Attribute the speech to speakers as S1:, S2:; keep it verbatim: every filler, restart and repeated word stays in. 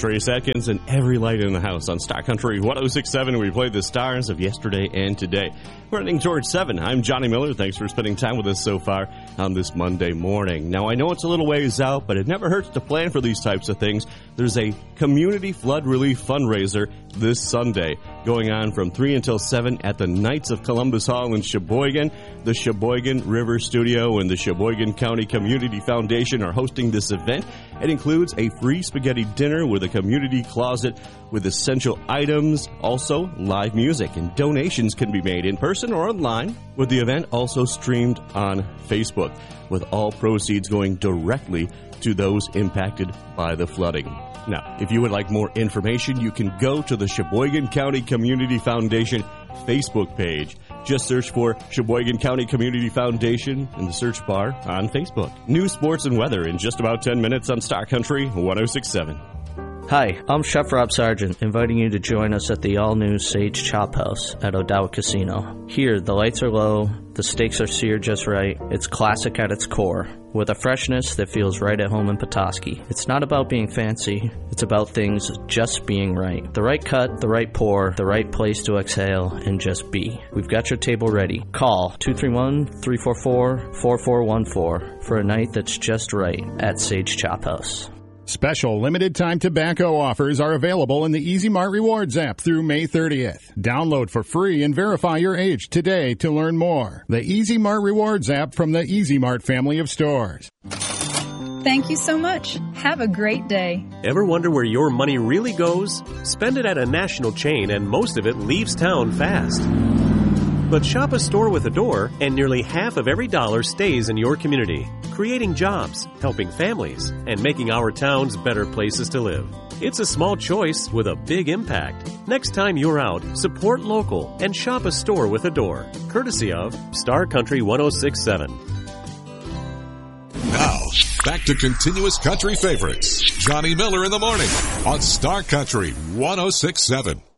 S1: Trace Atkins, and every light in the house on Star Country one oh six point seven. We played the stars of yesterday and today. We're heading towards seven. I'm Johnny Miller. Thanks for spending time with us so far on this Monday morning. Now, I know it's a little ways out, but it never hurts to plan for these types of things. There's a community flood relief fundraiser this Sunday going on from three until seven at the Knights of Columbus Hall in Sheboygan. The Sheboygan River Studio and the Sheboygan County Community Foundation are hosting this event. It includes a free spaghetti dinner with a community closet with essential items, also live music, and donations can be made in person or online, with the event also streamed on Facebook, with all proceeds going directly to those impacted by the flooding. Now, if you would like more information, you can go to the Sheboygan County Community Foundation Facebook page. Just search for Sheboygan County Community Foundation in the search bar on Facebook. News, sports, and weather in just about ten minutes on Star Country one oh six point seven.
S2: Hi, I'm Chef Rob Sargent, inviting you to join us at the all-new Sage Chop House at O'Dowd Casino. Here, the lights are low, the steaks are seared just right, it's classic at its core, with a freshness that feels right at home in Petoskey. It's not about being fancy, it's about things just being right. The right cut, the right pour, the right place to exhale, and just be. We've got your table ready. Call two three one, three four four, four four one four for a night that's just right at Sage Chop House.
S3: Special limited-time tobacco offers are available in the Easy Mart Rewards app through May thirtieth. Download for free and verify your age today to learn more. The Easy Mart Rewards app from the Easy Mart family of stores.
S4: Thank you so much. Have a great day.
S5: Ever wonder where your money really goes? Spend it at a national chain and most of it leaves town fast. But shop a store with a door, and nearly half of every dollar stays in your community, creating jobs, helping families, and making our towns better places to live. It's a small choice with a big impact. Next time you're out, support local and shop a store with a door, courtesy of Star Country one oh six point seven.
S6: Now, back to continuous country favorites. Johnny Miller in the morning on Star Country one oh six point seven.